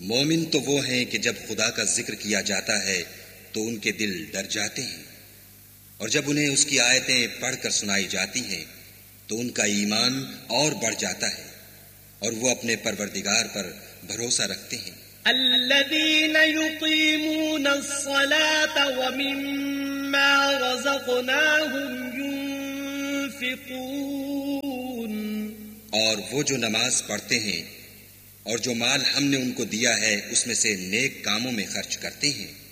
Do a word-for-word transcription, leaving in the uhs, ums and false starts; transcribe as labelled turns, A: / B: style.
A: मोमिन तो वो हैं कि जब खुदा का जिक्र किया जाता है तो उनके दिल डर जाते हैं, और जब उन्हें उसकी आयतें पढ़कर सुनाई जाती हैं तो उनका ईमान और बढ़ जाता है और वो अपने परवरदिगार पर भरोसा रखते हैं।
B: अल्लज़ीना युक़ीमूना अस्सलाता व मिम्मा रज़क़नाहुम युनफ़िक़ून,
A: और वो जो नमाज पढ़ते हैं और जो माल हमने उनको दिया है उसमें से नेक कामों में खर्च करते हैं।